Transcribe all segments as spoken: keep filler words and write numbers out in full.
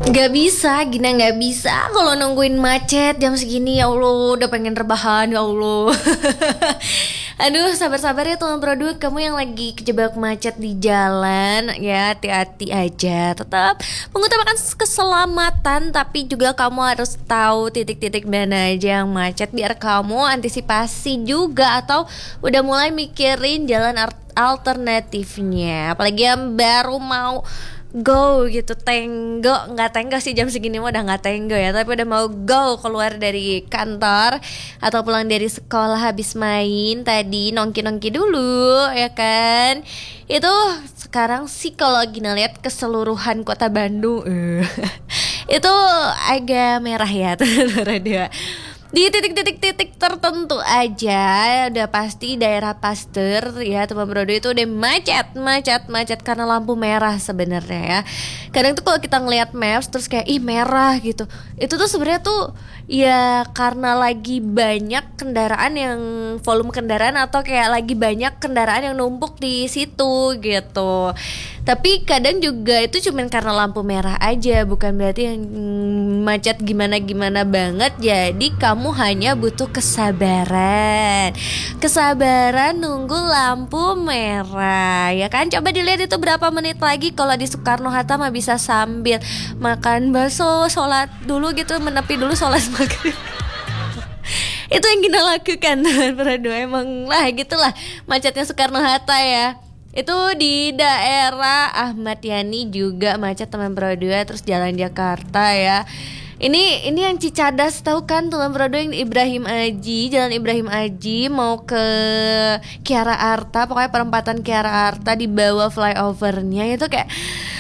Gak bisa, Gina gak bisa kalau nungguin macet jam segini. Ya Allah, udah pengen rebahan, ya Allah. Aduh, sabar-sabar ya teman produk. Kamu yang lagi kejebak macet di jalan, ya hati-hati aja. Tetap mengutamakan keselamatan, tapi juga kamu harus tahu titik-titik mana aja yang macet, biar kamu antisipasi juga, atau udah mulai mikirin jalan alternatifnya. Apalagi yang baru mau go gitu, tenggo, nggak tenggo sih jam segini mah udah nggak tenggo ya, tapi udah mau go keluar dari kantor atau pulang dari sekolah habis main tadi, nongki-nongki dulu ya kan. Itu sekarang sih kalau Gina lihat keseluruhan kota Bandung eh, itu agak merah ya teman-teman. Di titik-titik-titik tertentu aja udah pasti daerah Pasteur ya teman Brodo itu udah macet, macet, macet karena lampu merah sebenarnya ya. Kadang tuh kalau kita ngelihat maps terus kayak ih merah gitu, itu tuh sebenarnya tuh ya karena lagi banyak kendaraan yang volume kendaraan, atau kayak lagi banyak kendaraan yang numpuk di situ gitu. Tapi kadang juga itu cuman karena lampu merah aja, bukan berarti yang macet gimana-gimana banget. Jadi kamu hanya butuh kesabaran. Kesabaran nunggu lampu merah, ya kan? Coba dilihat itu berapa menit lagi. Kalau di Soekarno-Hatta mah bisa sambil makan bakso, sholat dulu gitu, menepi dulu sholat maghrib. Itu yang kita lakukan berdua. Emang lah gitulah macetnya Soekarno-Hatta ya. Itu di daerah Ahmad Yani juga macet teman Pro dua. Terus Jalan Jakarta ya. Ini ini yang Cicadas, tahu kan teman Pro dua, yang Ibrahim Aji, Jalan Ibrahim Aji mau ke Kiara Arta, pokoknya perempatan Kiara Arta di bawah flyovernya itu kayak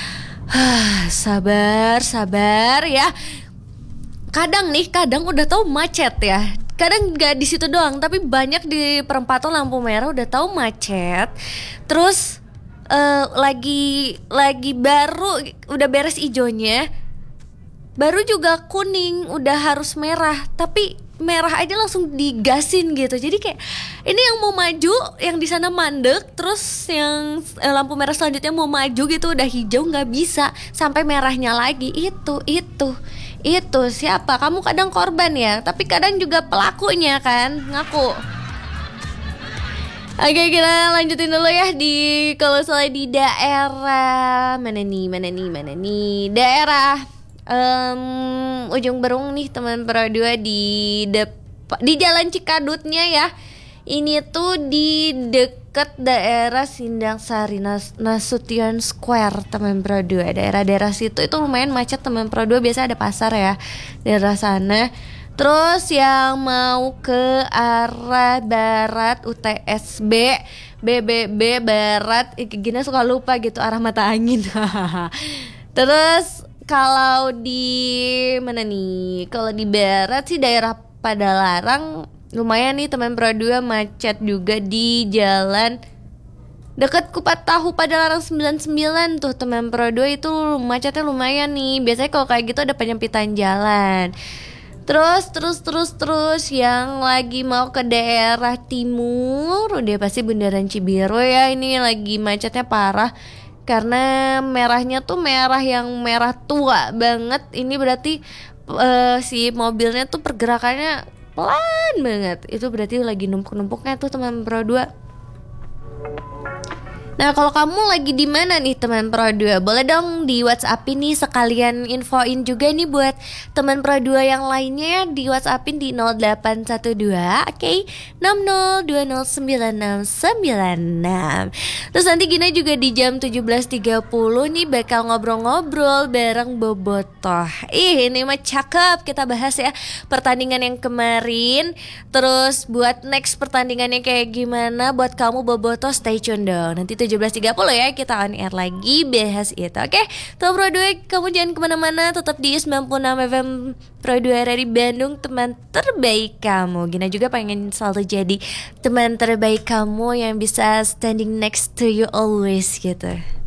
sabar, sabar ya. Kadang nih, kadang udah tahu macet ya. Kadang gak di situ doang, tapi banyak di perempatan lampu merah udah tahu macet. Terus uh, lagi lagi baru udah beres ijonya, baru juga kuning, udah harus merah, tapi merah aja langsung digasin gitu. Jadi kayak ini yang mau maju, yang di sana mandek, terus yang eh, lampu merah selanjutnya mau maju gitu udah hijau, nggak bisa sampai merahnya lagi. Itu itu itu siapa? Kamu kadang korban ya, tapi kadang juga pelakunya kan, ngaku. Oke, kita lanjutin dulu ya di kalau soal di daerah mana nih, mana nih, mana nih daerah um, Ujung Berung nih teman Pro dua, di depan di Jalan Cikadutnya ya. Ini tuh di deket daerah Sindang Sari, Nas- Nasution Square teman Pro dua. Daerah-daerah situ itu lumayan macet teman Pro dua, biasa ada pasar ya daerah sana. Terus yang mau ke arah barat U T S B, B B B barat, Gina suka lupa gitu arah mata angin. Terus kalau di mana nih? Kalau di barat sih daerah Padalarang lumayan nih teman Pro dua, macet juga di jalan dekat Kupat Tahu Padalarang sembilan puluh sembilan tuh teman Pro dua, itu macetnya lumayan nih. Biasanya kalau kayak gitu ada penyempitan jalan. Terus terus terus terus yang lagi mau ke daerah timur udah pasti Bundaran Cibiru ya. Ini lagi macetnya parah karena merahnya tuh merah yang merah tua banget. Ini berarti uh, si mobilnya tuh pergerakannya pelan banget. Itu berarti lagi numpuk-numpuknya tuh teman Pro dua. Nah, kalau kamu lagi di mana nih teman Pro dua? Boleh dong di WhatsApp ini sekalian infoin juga nih buat teman Pro dua yang lainnya, di WhatsAppin di nol delapan satu dua, oke, okay? enam nol dua nol sembilan enam sembilan enam. Terus nanti Gina juga di jam tujuh belas tiga puluh nih bakal ngobrol-ngobrol bareng Bobotoh. Ih, ini mah cakep, kita bahas ya pertandingan yang kemarin. Terus buat next pertandingannya kayak gimana, buat kamu Bobotoh stay tune dong. Nanti tujuh belas tiga puluh ya kita on air lagi bahas itu. Oke, Tuh Pro dua, kamu jangan kemana-mana, tetap di sembilan puluh enam F M Pro dua dari Bandung, teman terbaik kamu. Gina juga pengen selalu jadi teman terbaik kamu yang bisa standing next to you always gitu.